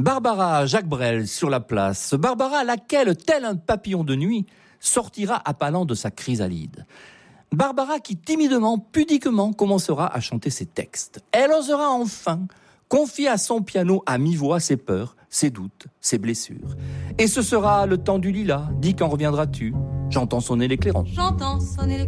Barbara, Jacques Brel, sur la place. Barbara, laquelle, tel un papillon de nuit, sortira appalant de sa chrysalide. Barbara qui, timidement, pudiquement, commencera à chanter ses textes. Elle osera enfin confier à son piano à mi-voix ses peurs, ses doutes, ses blessures. Et ce sera le temps du lilas. Dis quand reviendras-tu ? J'entends sonner l'éclairant. J'entends sonner